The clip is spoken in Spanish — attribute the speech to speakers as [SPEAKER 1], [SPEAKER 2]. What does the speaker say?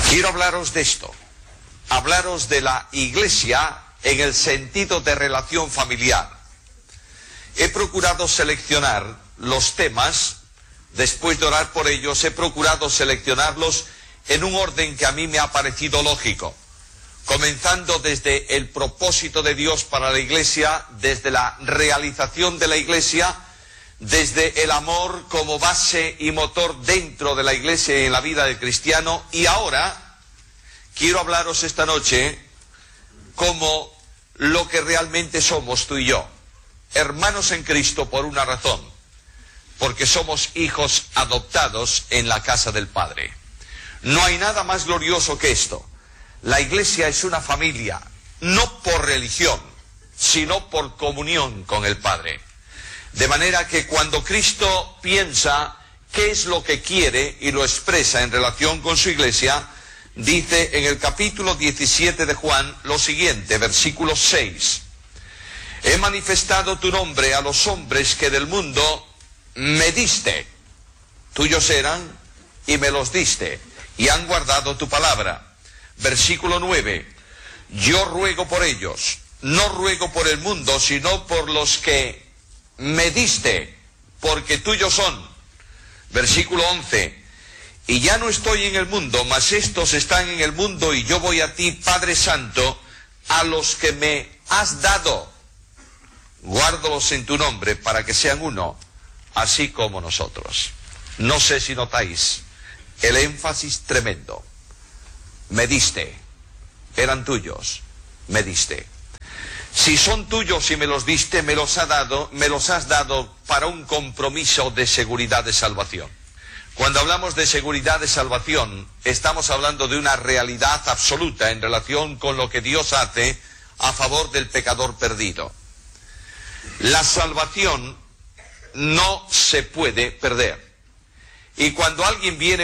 [SPEAKER 1] Quiero hablaros de esto, hablaros de la Iglesia en el sentido de relación familiar. He procurado seleccionar los temas, después de orar por ellos, he procurado seleccionarlos en un orden que a mí me ha parecido lógico, comenzando desde el propósito de Dios para la Iglesia, desde la realización de la Iglesia, desde el amor como base y motor dentro de la Iglesia y en la vida del cristiano, y ahora quiero hablaros esta noche como lo que realmente somos tú y yo, hermanos en Cristo por una razón, porque somos hijos adoptados en la casa del Padre. No hay nada más glorioso que esto. La Iglesia es una familia, no por religión, sino por comunión con el Padre. De manera que cuando Cristo piensa qué es lo que quiere y lo expresa en relación con su Iglesia, dice en el capítulo 17 de Juan lo siguiente, versículo 6. He manifestado tu nombre a los hombres que del mundo me diste. Tuyos eran y me los diste, y han guardado tu palabra. Versículo 9. Yo ruego por ellos, no ruego por el mundo, sino por los que me diste, porque tuyos son. Versículo 11. Y ya no estoy en el mundo, mas estos están en el mundo, y yo voy a ti, Padre Santo, a los que me has dado. Guárdalos en tu nombre para que sean uno, así como nosotros. No sé si notáis el énfasis tremendo. Me diste, eran tuyos, me diste. Si son tuyos y me los diste, me los has dado para un compromiso de seguridad de salvación. Cuando hablamos de seguridad de salvación, estamos hablando de una realidad absoluta en relación con lo que Dios hace a favor del pecador perdido. La salvación no se puede perder. Y cuando alguien viene